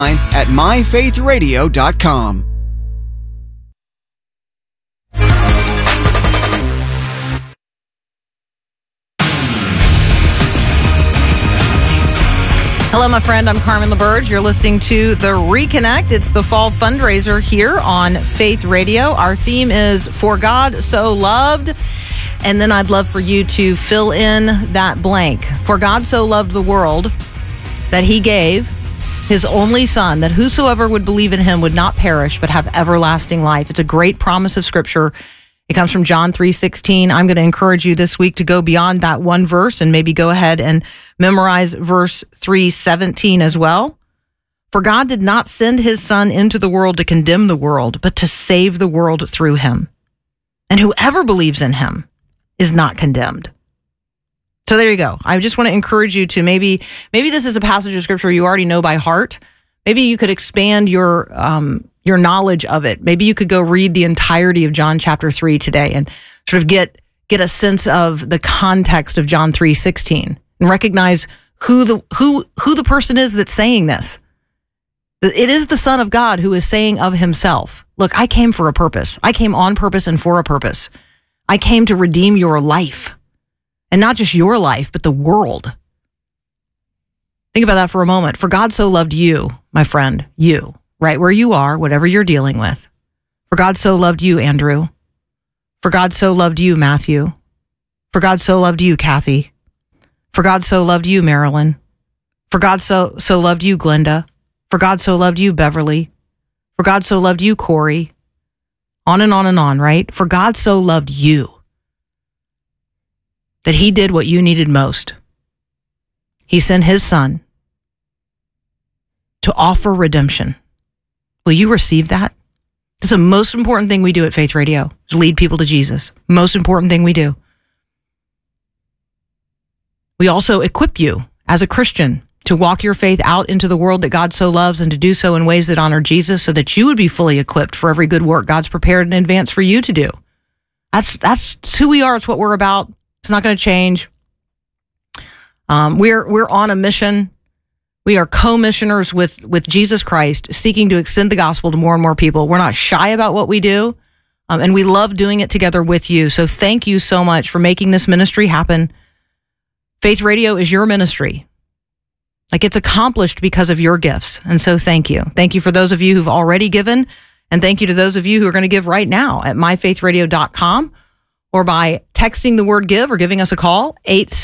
at myfaithradio.com. Hello, my friend. I'm Carmen LaBerge. You're listening to The Reconnect. It's the fall fundraiser here on Faith Radio. Our theme is For God So Loved. And then I'd love for you to fill in that blank. For God so loved the world that he gave his only son, that whosoever would believe in him would not perish but have everlasting life. It's a great promise of Scripture. It comes from John 3:16. I'm going to encourage you this week to go beyond that one verse and maybe go ahead and memorize verse 3:17 as well. For God did not send his son into the world to condemn the world, but to save the world through him. And whoever believes in him is not condemned. So there you go. I just want to encourage you to maybe this is a passage of Scripture you already know by heart. Maybe you could expand your knowledge of it. Maybe you could go read the entirety of John chapter 3 today and sort of get a sense of the context of John 3:16 and recognize who the person is that's saying this. It is the Son of God who is saying of himself, look, I came for a purpose. I came on purpose and for a purpose. I came to redeem your life. And not just your life, but the world. Think about that for a moment. For God so loved you, my friend, you, right where you are, whatever you're dealing with. For God so loved you, Andrew. For God so loved you, Matthew. For God so loved you, Kathy. For God so loved you, Marilyn. For God so loved you, Glenda. For God so loved you, Beverly. For God so loved you, Corey. On and on and on, right? For God so loved you that he did what you needed most. He sent his son to offer redemption. Will you receive that? This is the most important thing we do at Faith Radio, is lead people to Jesus. Most important thing we do. We also equip you as a Christian to walk your faith out into the world that God so loves and to do so in ways that honor Jesus so that you would be fully equipped for every good work God's prepared in advance for you to do. That's who we are. It's what we're about. It's not going to change. We're on a mission. We are co-missioners with Jesus Christ, seeking to extend the gospel to more and more people. We're not shy about what we do, and we love doing it together with you. So thank you so much for making this ministry happen. Faith Radio is your ministry. Like, it's accomplished because of your gifts. And so thank you. Thank you for those of you who've already given, and thank you to those of you who are going to give right now at myfaithradio.com. or by texting the word give or giving us a call,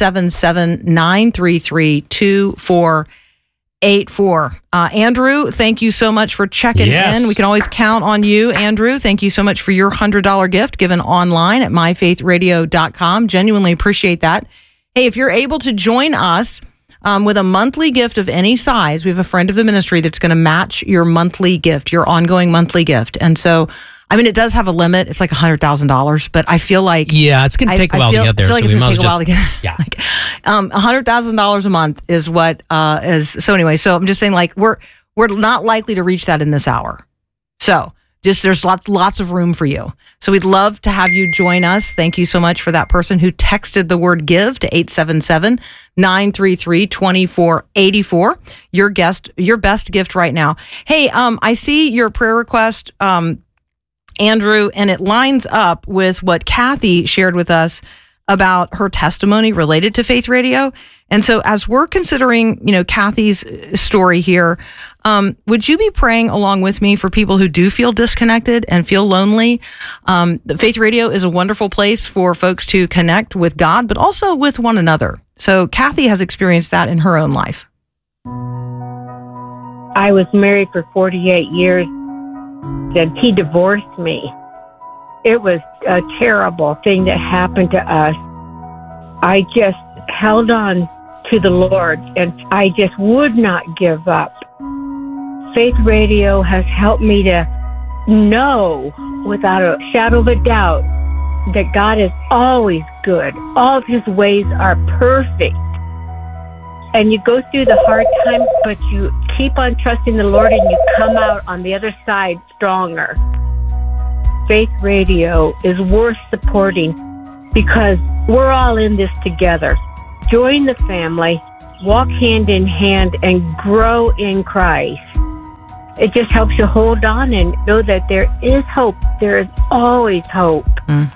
877-933-2484. Andrew, thank you so much for checking in. We can always count on you, Andrew. Thank you so much for your $100 gift given online at myfaithradio.com. Genuinely appreciate that. Hey, if you're able to join us with a monthly gift of any size, we have a friend of the ministry that's going to match your monthly gift, your ongoing monthly gift. And so, I mean, it does have a limit. It's like $100,000, but I feel like... Yeah, it's going to take a while to get there. I feel like it's going to take a while to get there. Yeah. Like, $100,000 a month is what is... So anyway, so I'm just saying, like, we're not likely to reach that in this hour. So just there's lots of room for you. So we'd love to have you join us. Thank you so much for that person who texted the word give to 877-933-2484. Your best gift right now. Hey, I see your prayer request, Andrew, and it lines up with what Kathy shared with us about her testimony related to Faith Radio. And so as we're considering, Kathy's story here, would you be praying along with me for people who do feel disconnected and feel lonely? Faith Radio is a wonderful place for folks to connect with God, but also with one another. So Kathy has experienced that in her own life. I was married for 48 years. And he divorced me. It was a terrible thing that happened to us. I just held on to the Lord, and I just would not give up. Faith Radio has helped me to know without a shadow of a doubt that God is always good. All of his ways are perfect. And you go through the hard times, but you keep on trusting the Lord and you come out on the other side stronger. Faith Radio is worth supporting because we're all in this together. Join the family, walk hand in hand, and grow in Christ. it just helps you hold on and know that there is hope. There is always hope.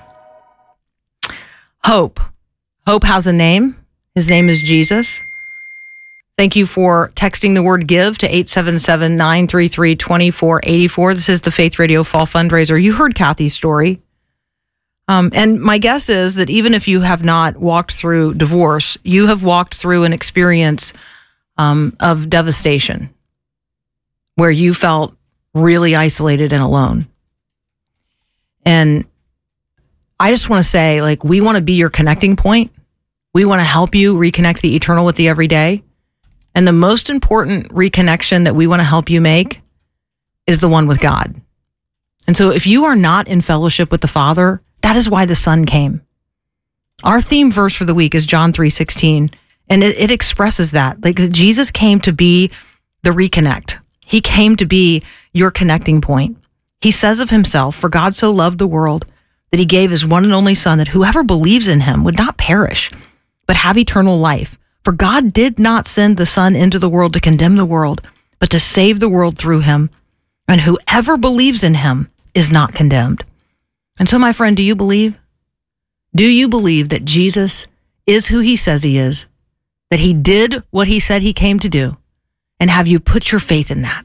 Hope. Hope has a name. His name is Jesus. Thank you for texting the word give to 877-933-2484. This is the Faith Radio Fall Fundraiser. You heard Kathy's story. And my guess is that even if you have not walked through divorce, you have walked through an experience of devastation where you felt really isolated and alone. And I just want to say, like, we want to be your connecting point. We want to help you reconnect the eternal with the everyday. And the most important reconnection that we want to help you make is the one with God. And so if you are not in fellowship with the Father, that is why the Son came. Our theme verse for the week is John 3:16, and it expresses that. Like, Jesus came to be the reconnect. He came to be your connecting point. He says of himself, "For God so loved the world that he gave his one and only Son, that whoever believes in him would not perish, but have eternal life. For God did not send the Son into the world to condemn the world, but to save the world through him. And whoever believes in him is not condemned." And so, my friend, do you believe? Do you believe that Jesus is who he says he is, that he did what he said he came to do? And have you put your faith in that?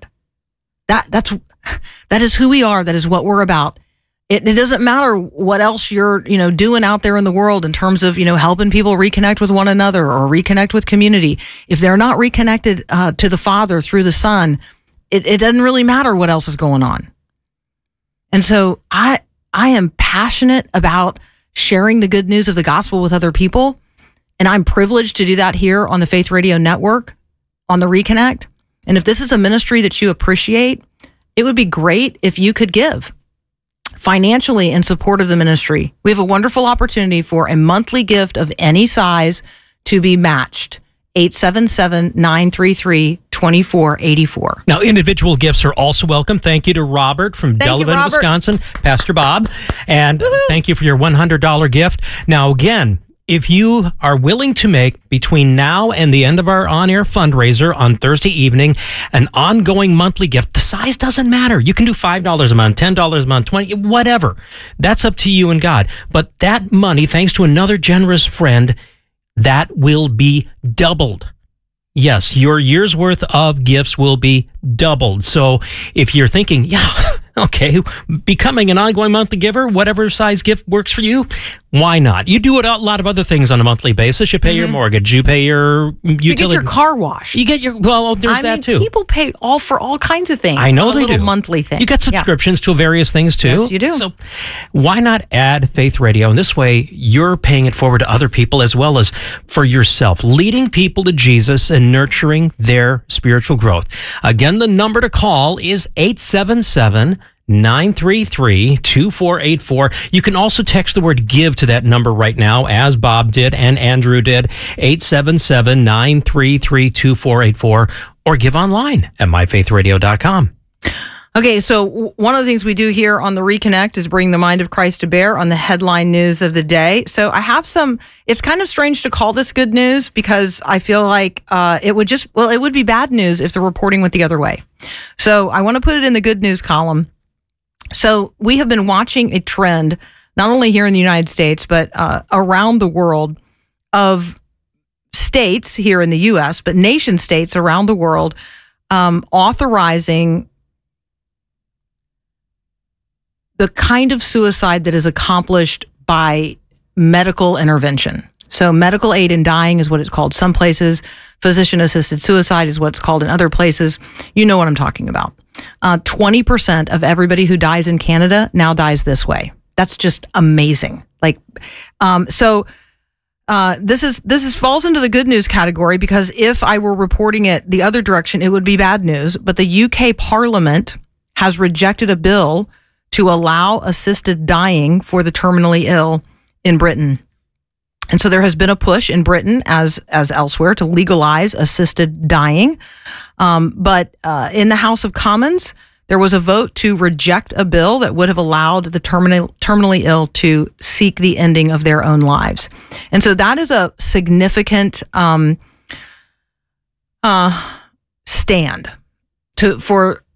That is who we are. That is what we're about. It doesn't matter what else you're, doing out there in the world in terms of, helping people reconnect with one another or reconnect with community. If they're not reconnected to the Father through the Son, it doesn't really matter what else is going on. And so I am passionate about sharing the good news of the gospel with other people. And I'm privileged to do that here on the Faith Radio Network, on the Reconnect. And if this is a ministry that you appreciate, it would be great if you could give financially in support of the ministry. We have a wonderful opportunity for a monthly gift of any size to be matched. 877-933-2484. Now, individual gifts are also welcome. Thank you to Robert from Delavan, Wisconsin, Pastor Bob. And thank you for your $100 gift. Now, again, if you are willing to make between now and the end of our on-air fundraiser on Thursday evening an ongoing monthly gift, the size doesn't matter. You can do $5 a month, $10 a month, $20, whatever. That's up to you and God. But that money, thanks to another generous friend, that will be doubled. Yes, your year's worth of gifts will be doubled. So if you're thinking, okay, becoming an ongoing monthly giver, whatever size gift works for you, why not? You do a lot of other things on a monthly basis. You pay your mortgage, you pay your utility. You get your car washed. You get your, there's that too. People pay for all kinds of things. I know they do. Monthly thing. You get subscriptions to various things too. Yes, you do. So why not add Faith Radio? And this way you're paying it forward to other people as well as for yourself, leading people to Jesus and nurturing their spiritual growth. Again, the number to call is 877-933-2484. You can also text the word give to that number right now, as Bob did and Andrew did, 877-933-2484, or give online at myfaithradio.com. Okay, so one of the things we do here on the Reconnect is bring the mind of Christ to bear on the headline news of the day. So I have it's kind of strange to call this good news because I feel like it would be bad news if the reporting went the other way. So I want to put it in the good news column. So we have been watching a trend, not only here in the United States, but around the world, of states here in the U.S., but nation states around the world authorizing the kind of suicide that is accomplished by medical intervention. So medical aid in dying is what it's called some places. Physician-assisted suicide is what it's called in other places. You know what I'm talking about. 20% of everybody who dies in Canada now dies this way. That's just amazing. This falls into the good news category because if I were reporting it the other direction, it would be bad news. But the UK Parliament has rejected a bill to allow assisted dying for the terminally ill in Britain. And so there has been a push in Britain, as elsewhere, to legalize assisted dying. But in the House of Commons, there was a vote to reject a bill that would have allowed the terminally ill to seek the ending of their own lives. And so that is a significant stand for